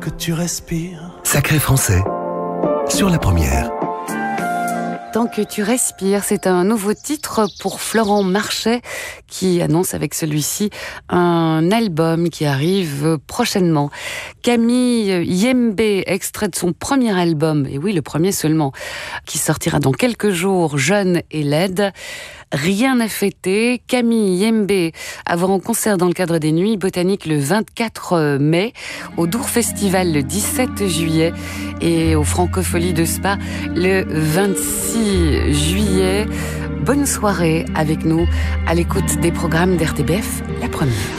que tu respires. Sacré français, sur la première. Tant que tu respires, c'est un nouveau titre pour Florent Marchais qui annonce avec celui-ci un album qui arrive prochainement. Camille Yembe, extrait de son premier album, et oui, le premier seulement, qui sortira dans quelques jours, Jeune et laide. Rien à fêter. Camille Yembe avoir en concert dans le cadre des Nuits Botaniques le 24 mai, au Dour Festival le 17 juillet et au Francophonie de Spa le 26 juillet. Bonne soirée avec nous à l'écoute des programmes d'RTBF, la première.